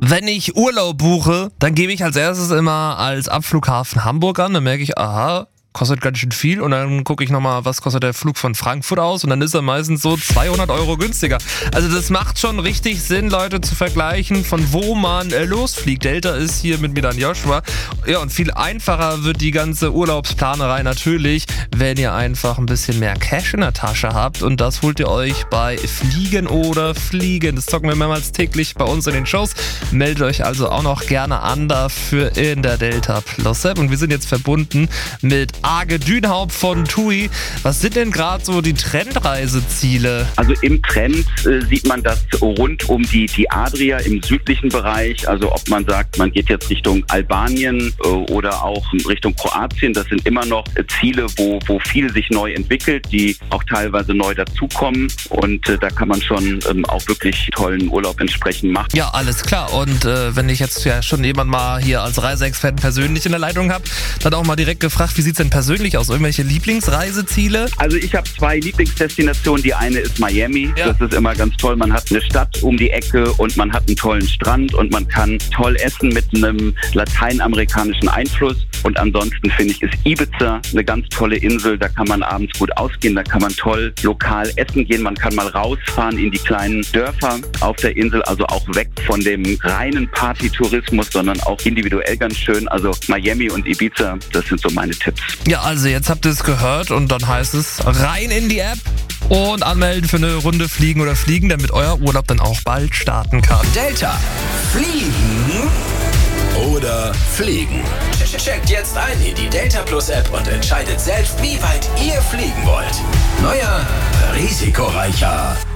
Wenn ich Urlaub buche, dann gebe ich als erstes immer als Abflughafen Hamburg an. Dann merke ich, aha, kostet ganz schön viel. Und dann gucke ich nochmal, was kostet der Flug von Frankfurt aus. Und dann ist er meistens so 200 Euro günstiger. Also das macht schon richtig Sinn, Leute, zu vergleichen, von wo man losfliegt. Delta ist hier mit mir dann Joshua. Ja, und viel einfacher wird die ganze Urlaubsplanerei natürlich, wenn ihr einfach ein bisschen mehr Cash in der Tasche habt. Und das holt ihr euch bei Fliegen oder Fliegen. Das zocken wir mehrmals täglich bei uns in den Shows. Meldet euch also auch noch gerne an dafür in der Delta Plus App. Und wir sind jetzt verbunden mit Age Dünhaupt von TUI. Was sind denn gerade so die Trendreiseziele? Also im Trend sieht man das rund um die Adria im südlichen Bereich. Also ob man sagt, man geht jetzt Richtung Albanien oder auch Richtung Kroatien. Das sind immer noch Ziele, wo viel sich neu entwickelt, die auch teilweise neu dazukommen. Und da kann man schon auch wirklich tollen Urlaub entsprechend machen. Ja, alles klar. Und wenn ich jetzt ja schon jemand mal hier als Reiseexperten persönlich in der Leitung habe, dann auch mal direkt gefragt, wie sieht's denn persönlich aus? Irgendwelche Lieblingsreiseziele? Also ich habe 2 Lieblingsdestinationen. Die eine ist Miami. Ja. Das ist immer ganz toll. Man hat eine Stadt um die Ecke und man hat einen tollen Strand und man kann toll essen mit einem lateinamerikanischen Einfluss. Und ansonsten finde ich, ist Ibiza eine ganz tolle Insel. Da kann man abends gut ausgehen, da kann man toll lokal essen gehen. Man kann mal rausfahren in die kleinen Dörfer auf der Insel, also auch weg von dem reinen Partytourismus, sondern auch individuell ganz schön. Also Miami und Ibiza, das sind so meine Tipps. Ja, also jetzt habt ihr es gehört und dann heißt es rein in die App und anmelden für eine Runde Fliegen oder Fliegen, damit euer Urlaub dann auch bald starten kann. Delta. Fliegen oder Fliegen. Checkt jetzt ein in die Delta Plus App und entscheidet selbst, wie weit ihr fliegen wollt. Neuer, risikoreicher